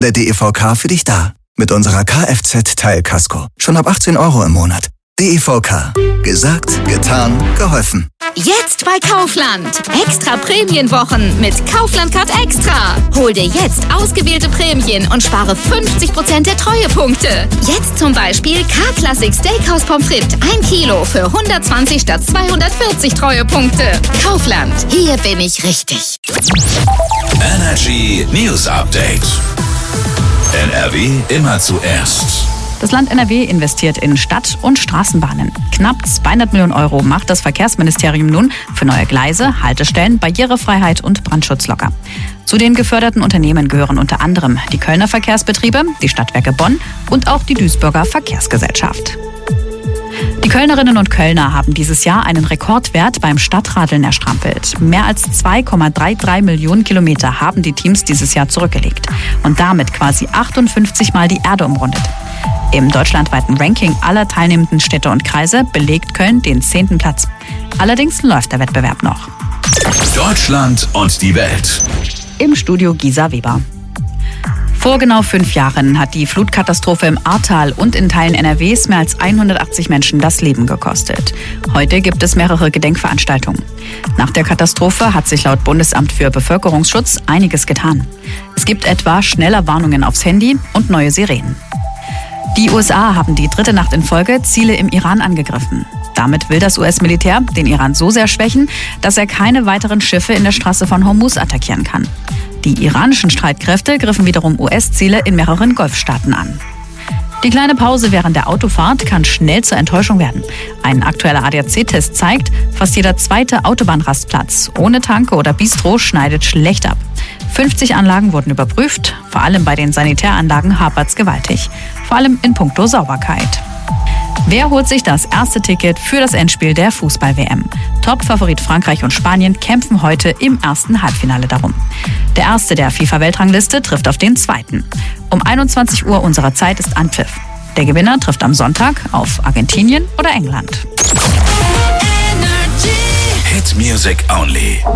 der DEVK für dich da. Mit unserer Kfz-Teilkasko. Schon ab 18 € im Monat. DEVK. Gesagt, getan, geholfen. Jetzt bei Kaufland. Extra Prämienwochen mit Kaufland Card Extra. Hol dir jetzt ausgewählte Prämien und spare 50% der Treuepunkte. Jetzt zum Beispiel K-Classic Steakhouse Pommes frites 1 Kilo für 120 statt 240 Treuepunkte. Kaufland. Hier bin ich richtig. Energy News Update. NRW immer zuerst. Das Land NRW investiert in Stadt- und Straßenbahnen. Knapp 200 Millionen € macht das Verkehrsministerium nun für neue Gleise, Haltestellen, Barrierefreiheit und Brandschutz locker. Zu den geförderten Unternehmen gehören unter anderem die Kölner Verkehrsbetriebe, die Stadtwerke Bonn und auch die Duisburger Verkehrsgesellschaft. Die Kölnerinnen und Kölner haben dieses Jahr einen Rekordwert beim Stadtradeln erstrampelt. Mehr als 2,33 Millionen Kilometer haben die Teams dieses Jahr zurückgelegt und damit quasi 58 Mal die Erde umrundet. Im deutschlandweiten Ranking aller teilnehmenden Städte und Kreise belegt Köln den 10. Platz. Allerdings läuft der Wettbewerb noch. Deutschland und die Welt. Im Studio Gisa Weber. Vor genau 5 Jahren hat die Flutkatastrophe im Ahrtal und in Teilen NRWs mehr als 180 Menschen das Leben gekostet. Heute gibt es mehrere Gedenkveranstaltungen. Nach der Katastrophe hat sich laut Bundesamt für Bevölkerungsschutz einiges getan. Es gibt etwa schneller Warnungen aufs Handy und neue Sirenen. Die USA haben die 3. Nacht in Folge Ziele im Iran angegriffen. Damit will das US-Militär den Iran so sehr schwächen, dass er keine weiteren Schiffe in der Straße von Hormuz attackieren kann. Die iranischen Streitkräfte griffen wiederum US-Ziele in mehreren Golfstaaten an. Die kleine Pause während der Autofahrt kann schnell zur Enttäuschung werden. Ein aktueller ADAC-Test zeigt, fast jeder zweite Autobahnrastplatz ohne Tanke oder Bistro schneidet schlecht ab. 50 Anlagen wurden überprüft, vor allem bei den Sanitäranlagen hapert's gewaltig. Vor allem in puncto Sauberkeit. Wer holt sich das erste Ticket für das Endspiel der Fußball-WM? Top-Favorit Frankreich und Spanien kämpfen heute im ersten Halbfinale darum. Der erste der FIFA-Weltrangliste trifft auf den zweiten. Um 21 Uhr unserer Zeit ist Anpfiff. Der Gewinner trifft am Sonntag auf Argentinien oder England. Hit Music Only.